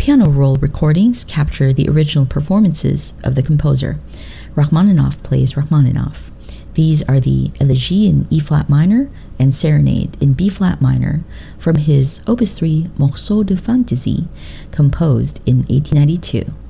piano roll recordings capture the original performances of the composer. Rachmaninoff plays Rachmaninoff. These are the Elegie in E-flat minor and Serenade in B-flat minor from his Opus 3 Morceau de Fantaisie, composed in 1892.